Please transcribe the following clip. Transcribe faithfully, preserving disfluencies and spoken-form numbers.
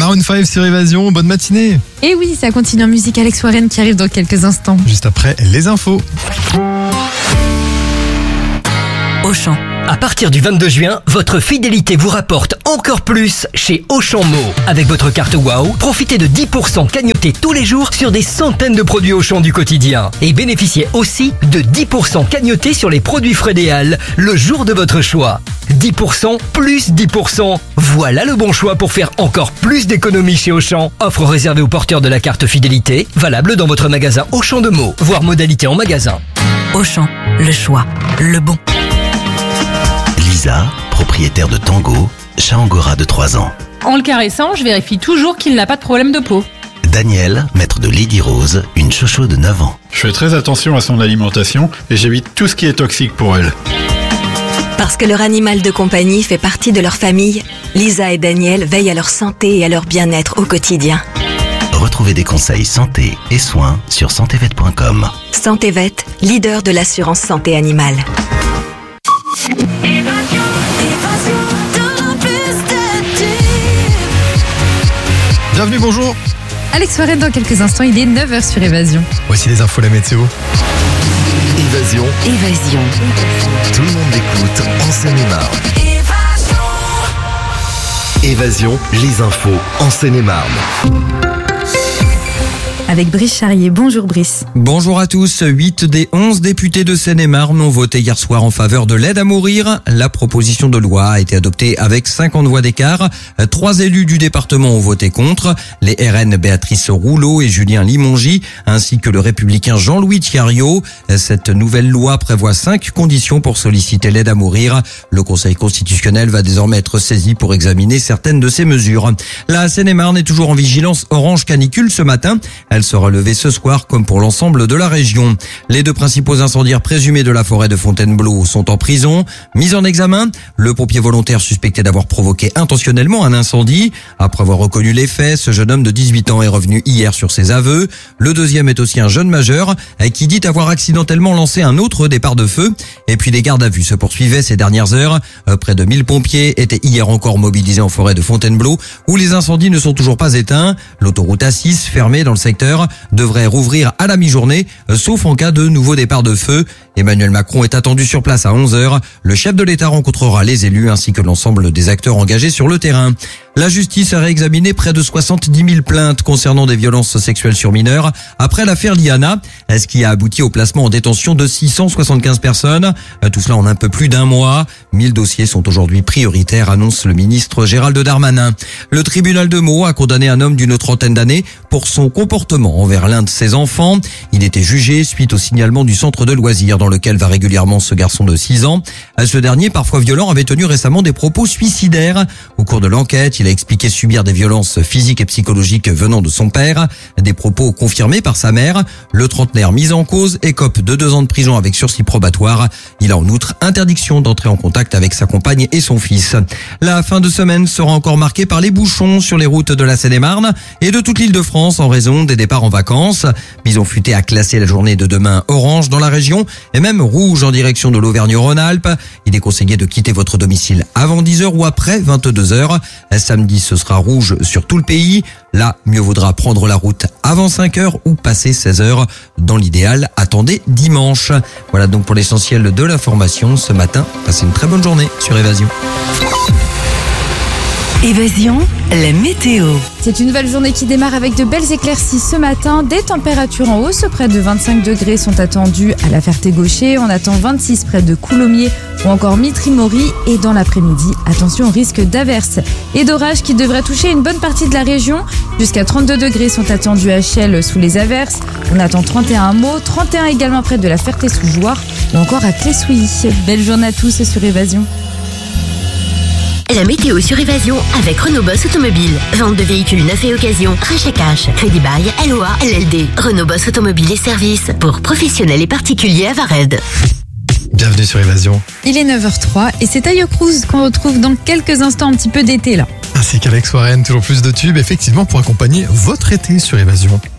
Maroon cinq sur Évasion, bonne matinée. Et oui, ça continue en musique, Alex Warren qui arrive dans quelques instants. Juste après les infos. Auchan. À partir du vingt-deux juin, votre fidélité vous rapporte encore plus chez Auchan Mo. Avec votre carte Wow, profitez de dix pour cent cagnotés tous les jours sur des centaines de produits Auchan du quotidien. Et bénéficiez aussi de dix pour cent cagnotés sur les produits Fred et Al le jour de votre choix. dix pour cent plus dix pour cent. Voilà le bon choix pour faire encore plus d'économies chez Auchan. Offre réservée aux porteurs de la carte fidélité, valable dans votre magasin Auchan de Mo, voire modalité en magasin. Auchan, le choix, le bon. Lisa, propriétaire de Tango, chat angora de trois ans. En le caressant, je vérifie toujours qu'il n'a pas de problème de peau. Daniel, maître de Lady Rose, une chocho de neuf ans. Je fais très attention à son alimentation et j'évite tout ce qui est toxique pour elle. Parce que leur animal de compagnie fait partie de leur famille, Lisa et Daniel veillent à leur santé et à leur bien-être au quotidien. Retrouvez des conseils santé et soins sur santévet point com. Santévet, leader de l'assurance santé animale. Bienvenue, bonjour. Alex Warren dans quelques instants, il est neuf heures sur Évasion. Voici les infos, la météo. Évasion. Évasion. Tout le monde l'écoute en Seine-et-Marne. Évasion, les infos en Seine-et-Marne. Avec Brice Charrier. Bonjour Brice. Bonjour à tous. huit des onze députés de Seine-et-Marne ont voté hier soir en faveur de l'aide à mourir. La proposition de loi a été adoptée avec cinquante voix d'écart. Trois élus du département ont voté contre. Les R N Béatrice Rouleau et Julien Limongi, ainsi que le républicain Jean-Louis Thiariot. Cette nouvelle loi prévoit cinq conditions pour solliciter l'aide à mourir. Le Conseil constitutionnel va désormais être saisi pour examiner certaines de ces mesures. La Seine-et-Marne est toujours en vigilance orange canicule ce matin. Elle sera levée ce soir comme pour l'ensemble de la région. Les deux principaux incendiaires présumés de la forêt de Fontainebleau sont en prison. Mis en examen, le pompier volontaire suspecté d'avoir provoqué intentionnellement un incendie. Après avoir reconnu les faits, ce jeune homme de dix-huit ans est revenu hier sur ses aveux. Le deuxième est aussi un jeune majeur qui dit avoir accidentellement lancé un autre départ de feu. Et puis les gardes à vue se poursuivaient ces dernières heures. Près de mille pompiers étaient hier encore mobilisés en forêt de Fontainebleau où les incendies ne sont toujours pas éteints. L'autoroute A six fermée dans le secteur devrait rouvrir à la mi-journée, sauf en cas de nouveau départ de feu. Emmanuel Macron est attendu sur place à onze heures. Le chef de l'État rencontrera les élus ainsi que l'ensemble des acteurs engagés sur le terrain. La justice a réexaminé près de soixante-dix mille plaintes concernant des violences sexuelles sur mineurs après l'affaire Liana, ce qui a abouti au placement en détention de six cent soixante-quinze personnes. Tout cela en un peu plus d'un mois. mille dossiers sont aujourd'hui prioritaires, annonce le ministre Gérald Darmanin. Le tribunal de Meaux a condamné un homme d'une trentaine d'années pour son comportement envers l'un de ses enfants. Il était jugé suite au signalement du centre de loisirs dans lequel va régulièrement ce garçon de six ans. Ce dernier, parfois violent, avait tenu récemment des propos suicidaires. Au cours de l'enquête, il a expliqué subir des violences physiques et psychologiques venant de son père. Des propos confirmés par sa mère. Le trentenaire mis en cause écope de deux ans de prison avec sursis probatoire. Il a en outre interdiction d'entrer en contact avec sa compagne et son fils. La fin de semaine sera encore marquée par les bouchons sur les routes de la Seine-et-Marne et de toute l'île de France en raison des départs en vacances. Bison Futé a classé la journée de demain orange dans la région et même rouge en direction de l'Auvergne-Rhône-Alpes. Il est conseillé de quitter votre domicile avant dix heures ou après vingt-deux heures. Samedi, ce sera rouge sur tout le pays. Là, mieux vaudra prendre la route avant cinq heures ou passer seize heures. Dans l'idéal, attendez dimanche. Voilà donc pour l'essentiel de l'information ce matin. Passez une très bonne journée sur Évasion. Évasion, la météo. C'est une nouvelle journée qui démarre avec de belles éclaircies ce matin. Des températures en hausse, près de vingt-cinq degrés sont attendues à la Ferté-Gaucher. On attend vingt-six près de Coulommiers ou encore Mitry-Mory. Et dans l'après-midi, attention au risque d'averses et d'orages qui devraient toucher une bonne partie de la région. Jusqu'à trente-deux degrés sont attendus à Chelles sous les averses. On attend trente et un à Meaux, trente et un également près de la Ferté-sous-Jouarre ou encore à Clé-Souilly. Belle journée à tous sur Évasion. La météo sur Évasion avec Renault Boss Automobile. Vente de véhicules neufs et occasion, rachat cash, crédit bail, L O A, L L D. Renault Boss Automobile et services pour professionnels et particuliers à Vared. Bienvenue sur Évasion. Il est neuf heures trois et c'est Tayo Cruz qu'on retrouve dans quelques instants, un petit peu d'été là. Ainsi qu'Alex Warren, toujours plus de tubes effectivement pour accompagner votre été sur Évasion.